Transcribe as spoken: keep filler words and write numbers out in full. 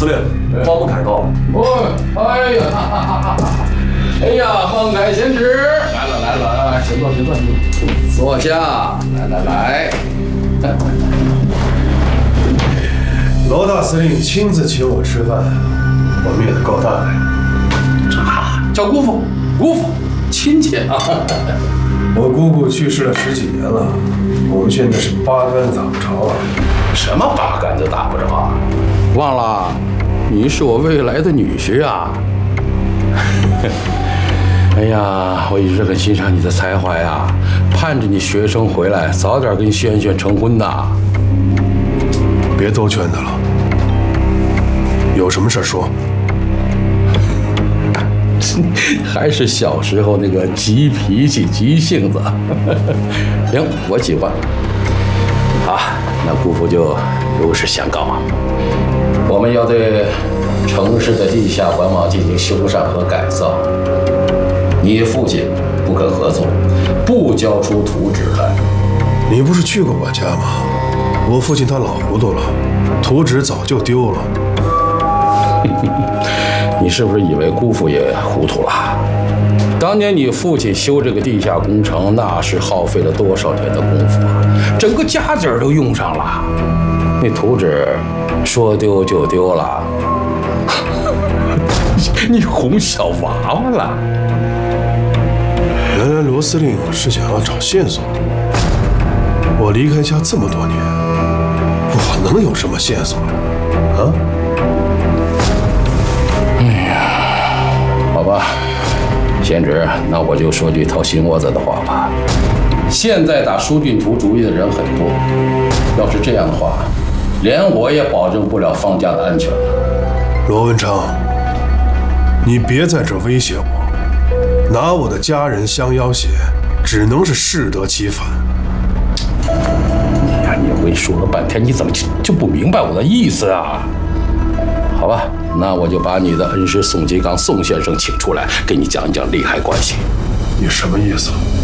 司令，方不凯到了。 哦，哎呀，哈哈哈哈！哎呀，孟凯贤侄来了来了，请坐请坐，坐下。来来来， 罗大司令亲自请我吃饭，我们也得高大点。 啊，叫姑父，姑父，亲切啊。 我姑姑去世了十几年了，我们现在是八竿子打不着啊。 什么八竿子打不着啊？忘了，你是我未来的女婿啊！哎呀，我一直很欣赏你的才华呀，盼着你学成回来，早点跟轩轩成婚呐。 别兜圈子了，有什么事说。 还是小时候那个急脾气、急性子。行，我喜欢。好，那姑父就如实相告。我们要对城市的地下管网进行修缮和改造。你父亲不肯合作，不交出图纸来。 你不是去过我家吗？我父亲他老糊涂了，图纸早就丢了。 你是不是以为姑父也糊涂了？当年你父亲修这个地下工程，那是耗费了多少年的功夫啊！整个家底儿都用上了。那图纸说丢就丢了，你哄小娃娃了。 原来罗司令是想要找线索。我离开家这么多年，我能有什么线索啊？ 哎呀，好吧，贤侄，那我就说句掏心窝子的话吧。现在打疏浚图主意的人很多，要是这样的话，连我也保证不了方家的安全了。 罗文昌，你别在这威胁我，拿我的家人相要挟，只能是适得其反。 你呀，你我跟你说了半天，你怎么就就不明白我的意思啊？好吧，那我就把你的恩师宋金刚宋先生请出来，给你讲一讲利害关系。 你什么意思？